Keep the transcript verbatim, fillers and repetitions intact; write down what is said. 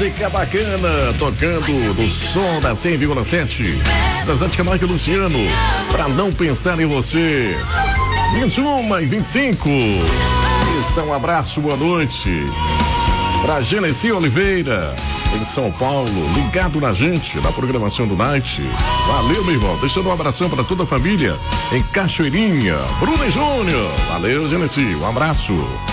música bacana, tocando do som da cem vírgula sete. Zazete Camargo e Luciano, pra não pensar em você. vinte e uma e vinte e cinco. Isso é um abraço, boa noite. Pra Genesi Oliveira, em São Paulo, ligado na gente, na programação do Night. Valeu, meu irmão. Deixando um abração para toda a família em Cachoeirinha. Bruno e Júnior. Valeu, Genesi. Um abraço.